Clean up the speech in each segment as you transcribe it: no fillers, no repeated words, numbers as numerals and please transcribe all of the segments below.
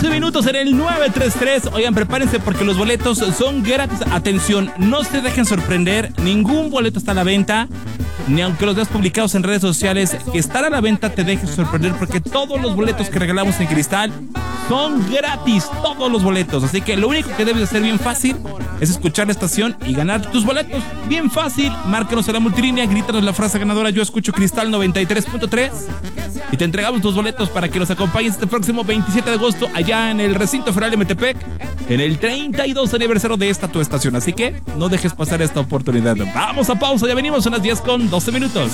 12 minutos en el 933. Oigan, prepárense porque los boletos son gratis. Atención, no se dejen sorprender. Ningún boleto está a la venta. Ni aunque los veas publicados en redes sociales que están a la venta, te dejes sorprender porque todos los boletos que regalamos en Cristal son gratis, todos los boletos. Así que lo único que debes hacer bien fácil es escuchar la estación y ganar tus boletos. Bien fácil, márcanos a la multilínea, grítanos la frase ganadora: yo escucho Cristal 93.3 y te entregamos tus boletos para que nos acompañes este próximo 27 de agosto allá en el recinto ferial de Metepec, en el 32 aniversario de esta tu estación. Así que no dejes pasar esta oportunidad. Vamos a pausa, ya venimos, son las 10:12 minutos.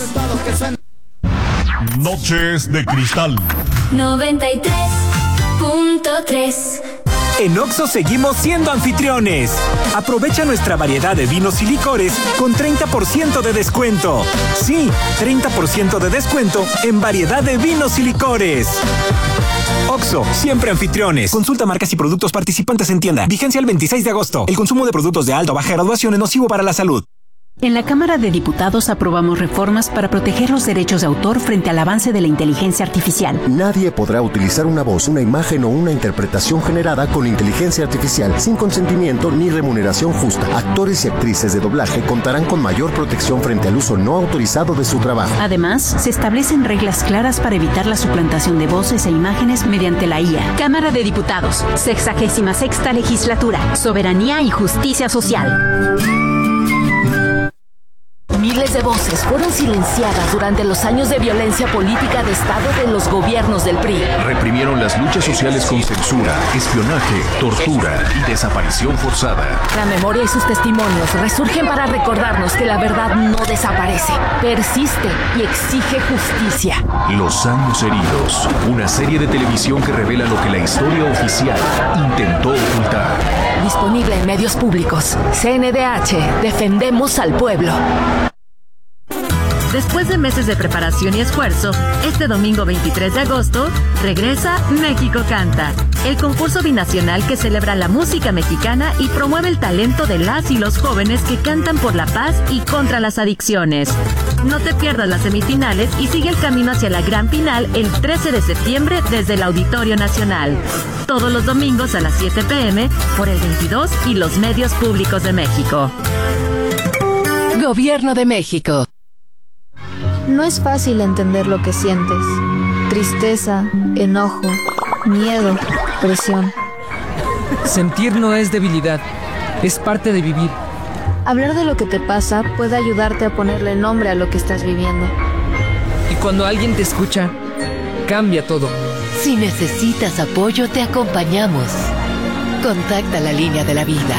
Noches de Cristal 93.3. En Oxxo seguimos siendo anfitriones. Aprovecha nuestra variedad de vinos y licores con 30% de descuento. Sí, 30% de descuento en variedad de vinos y licores. Oxxo, siempre anfitriones. Consulta marcas y productos participantes en tienda. Vigencia el 26 de agosto. El consumo de productos de alta o baja graduación es nocivo para la salud. En la Cámara de Diputados aprobamos reformas para proteger los derechos de autor frente al avance de la inteligencia artificial. Nadie podrá utilizar una voz, una imagen o una interpretación generada con inteligencia artificial sin consentimiento ni remuneración justa. Actores y actrices de doblaje contarán con mayor protección frente al uso no autorizado de su trabajo. Además, se establecen reglas claras para evitar la suplantación de voces e imágenes mediante la IA. Cámara de Diputados, 66ª Legislatura, Soberanía y Justicia Social. Miles de voces fueron silenciadas durante los años de violencia política de Estado de los gobiernos del PRI. Reprimieron las luchas sociales con censura, espionaje, tortura y desaparición forzada. La memoria y sus testimonios resurgen para recordarnos que la verdad no desaparece, persiste y exige justicia. Los años heridos, una serie de televisión que revela lo que la historia oficial intentó ocultar. Disponible en medios públicos. CNDH, defendemos al pueblo. Después de meses de preparación y esfuerzo, este domingo 23 de agosto, regresa México Canta, el concurso binacional que celebra la música mexicana y promueve el talento de las y los jóvenes que cantan por la paz y contra las adicciones. No te pierdas las semifinales y sigue el camino hacia la gran final el 13 de septiembre desde el Auditorio Nacional. Todos los domingos a las 7 p.m. por el 22 y los medios públicos de México. Gobierno de México. No es fácil entender lo que sientes. Tristeza, enojo, miedo, presión. Sentir no es debilidad, es parte de vivir. Hablar de lo que te pasa puede ayudarte a ponerle nombre a lo que estás viviendo. Y cuando alguien te escucha, cambia todo. Si necesitas apoyo, te acompañamos. Contacta la línea de la vida.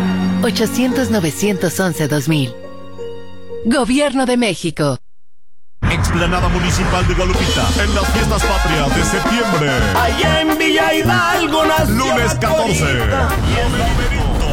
800-911-2000. Gobierno de México. Explanada Municipal de Galupita, en las fiestas patrias de septiembre. Allá en Villa Hidalgo nació lunes 14.